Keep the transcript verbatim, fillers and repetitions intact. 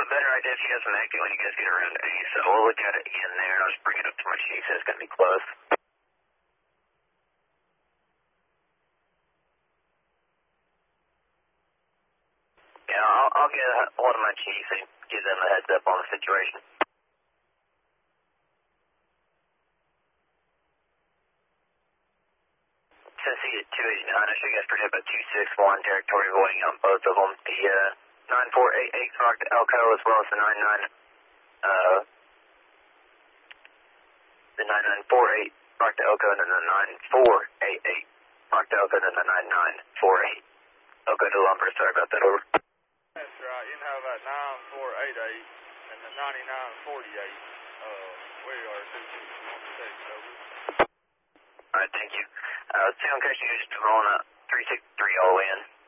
a better idea if you have some acting when you guys get around A, so we'll look at it again there, and I'll just bring it up to my chief, so it's going to be close. Yeah, I'll, I'll get a hold of my chief and give them a heads up on the situation. Tennessee at two eighty-nine, I show you guys project about two six one, territory voiding on both of them. The uh, nine four eight eight marked Elko as well as the nine nine, uh, the nine nine four eight marked Elko, and then the nine four eight eight marked Elko, and then the nine nine four eight. Elko to Lumber, sorry about that, over. That's right, you know that nine four eight eight and the ninety-nine forty-eight, uh, we are two six one six, over. Alright, thank you. Uh, sound case, you just rolling up three six three all in.